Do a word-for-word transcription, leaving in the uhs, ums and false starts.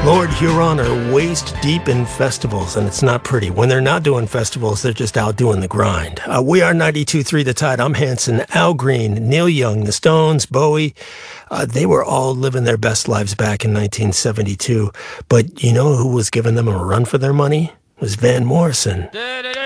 Lord Huron are waist deep in festivals, and it's not pretty. When they're not doing festivals, they're just out doing the grind. Uh, we are ninety-two point three The Tide. I'm Hanson, Al Green, Neil Young, the Stones, Bowie. Uh, they were all living their best lives back in nineteen seventy-two. But you know who was giving them a run for their money? It was Van Morrison.